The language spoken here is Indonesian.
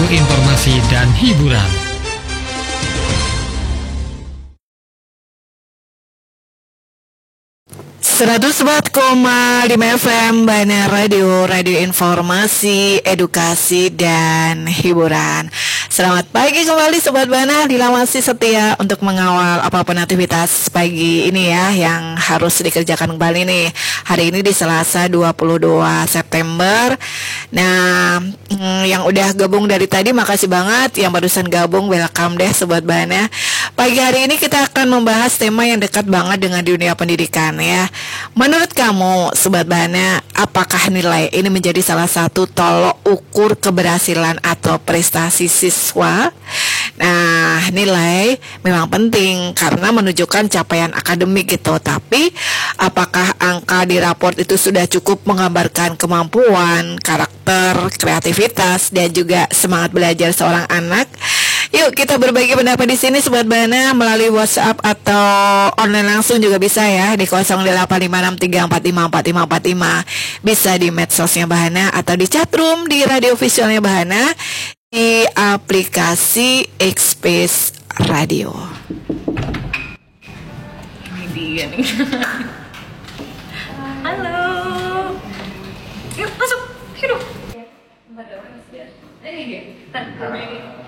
informasi dan hiburan. 104,5 FM Bana Radio, radio informasi, edukasi, dan hiburan. Selamat pagi kembali Sobat Bana, bila masih setia untuk mengawal apapun aktivitas pagi ini ya, yang harus dikerjakan kembali nih. Hari ini di Selasa 22 September. Nah, yang udah gabung dari tadi makasih banget, yang barusan gabung welcome deh Sobat Bana. Pagi hari ini kita akan membahas tema yang dekat banget dengan dunia pendidikan ya. Menurut kamu Sobat Bana, apakah nilai ini menjadi salah satu tolok ukur keberhasilan atau prestasi siswa? Nah, nilai memang penting karena menunjukkan capaian akademik gitu. Tapi apakah angka di raport itu sudah cukup menggambarkan kemampuan, karakter, kreativitas, dan juga semangat belajar seorang anak? Yuk kita berbagi pendapat di sini Sobat Bana melalui WhatsApp atau online langsung juga bisa ya di 085634545545. Bisa di medsosnya Bahana atau di chatroom di radio visualnya Bahana di aplikasi Xspace Radio. Ini dia nih. Halo. Yuk masuk. Hidup.